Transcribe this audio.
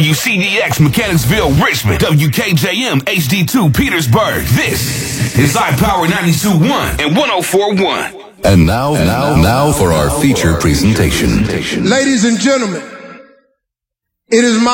WCDX Mechanicsville, Richmond. WKJM HD2 Petersburg. This is iPower 92.1 and 104.1. And now for our feature presentation. Ladies and gentlemen, it is my